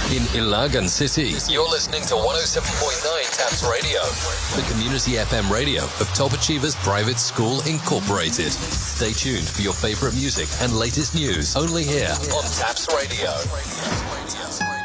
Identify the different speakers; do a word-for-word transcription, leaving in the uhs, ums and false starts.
Speaker 1: in Ilagan City. You're listening to one oh seven point nine Taps Radio, the community F M radio of Top Achievers Private School Incorporated. Stay tuned for your favorite music and latest news only here on Taps Radio.